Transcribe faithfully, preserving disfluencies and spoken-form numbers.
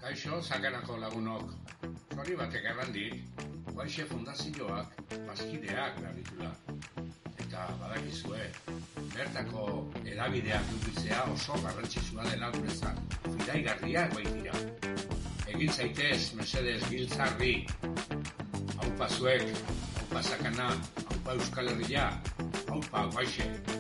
Kaixo, Sakanako lagunok. Zori batek errandik, Guaixe Fundazioak bazkideak berritula. Eta badakizue, bertako edabideak dukitzea oso garrantzitsua dela guretzat. Fidaigarriak baitira. Egin zaitez, mesedez giltzarri. Haupa zuek, haupa Sakana, haupa Euskal Herria, haupa Guaixe.